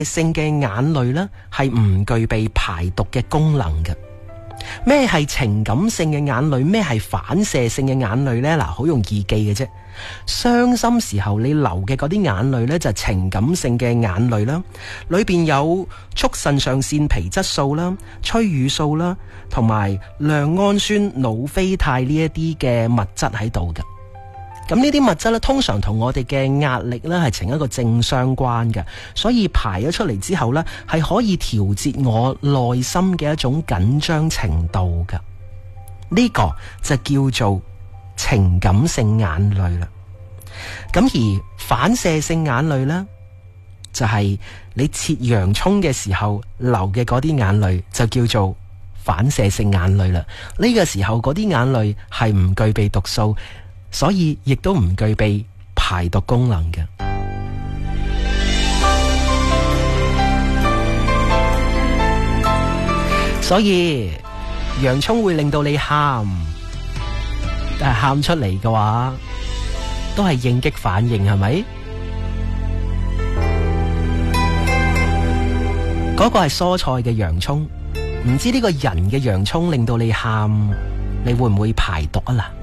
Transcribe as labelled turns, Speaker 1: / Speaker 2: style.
Speaker 1: 性嘅眼淚呢，係唔具備排毒嘅功能嘅。咩係情感性嘅眼淚？咩係反射性嘅眼淚呢？嗱，好容易記嘅啫。傷心時候你流嘅嗰啲眼淚呢，就係情感性嘅眼淚啦，裏邊有促腎上腺皮質素啦、催乳素啦，同埋亮氨酸、腦啡肽呢一啲嘅物質喺度嘅。咁呢啲物質咧，通常同我哋嘅壓力咧係呈一個正相關嘅，所以排咗出嚟之後咧，係可以調節我內心嘅一種緊張程度嘅。呢個就叫做情感性眼淚啦。咁而反射性眼淚咧，就係你切洋蔥嘅時候流嘅嗰啲眼淚，就叫做反射性眼淚啦。呢個時候嗰啲眼淚係唔具備毒素，所以亦都唔具備排毒功能嘅。所以洋蔥會令到你喊，但係喊出嚟嘅話都係應激反應，係咪？嗰個係蔬菜嘅洋蔥，唔知呢個人嘅洋蔥令到你喊，你會唔會排毒啊啦？